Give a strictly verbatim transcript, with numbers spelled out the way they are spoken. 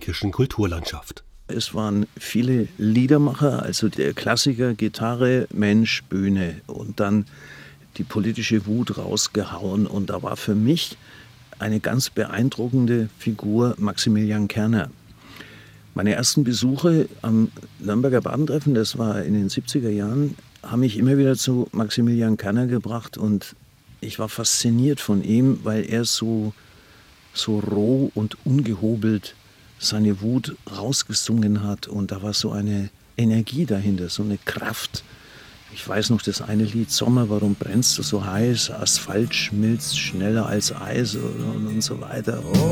österreichischen Kulturlandschaft. Es waren viele Liedermacher, also der Klassiker, Gitarre, Mensch, Bühne und dann die politische Wut rausgehauen. Und da war für mich eine ganz beeindruckende Figur Maximilian Kerner. Meine ersten Besuche am Nürnberger Badentreffen, das war in den siebziger Jahren, haben mich immer wieder zu Maximilian Kerner gebracht und ich war fasziniert von ihm, weil er so, so roh und ungehobelt seine Wut rausgesungen hat und da war so eine Energie dahinter, so eine Kraft. Ich weiß noch das eine Lied, Sommer, warum brennst du so heiß? Asphalt schmilzt schneller als Eis und, und so weiter. Oh.